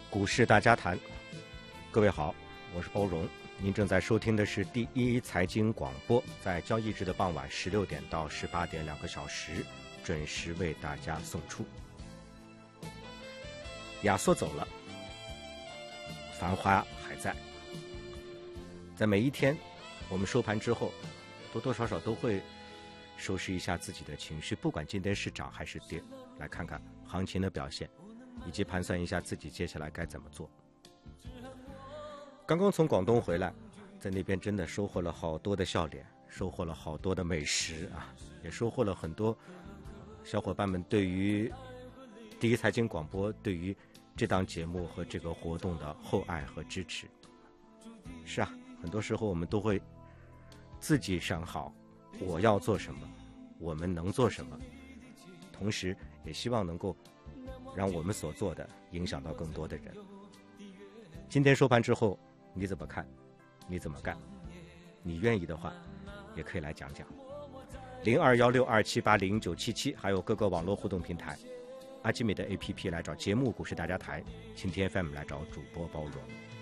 股市大家谈，各位好，我是包荣。您正在收听的是第一财经广播，在交易日的傍晚16点到18点2个小时，准时为大家送出。亚索走了，繁花还在。在每一天，我们收盘之后，多多少少都会收拾一下自己的情绪，不管今天是涨还是跌，来看看行情的表现，以及盘算一下自己接下来该怎么做。刚刚从广东回来，在那边真的收获了好多的笑脸，收获了好多的美食啊，也收获了很多小伙伴们对于第一财经广播、对于这档节目和这个活动的厚爱和支持。是啊，很多时候我们都会自己想好我要做什么，我们能做什么，同时也希望能够让我们所做的影响到更多的人。今天收盘之后你怎么看？你怎么干？你愿意的话也可以来讲讲。021627809977，还有各个网络互动平台，阿基米的 APP 来找节目股市大家谈，晴天 FM 来找主播包容。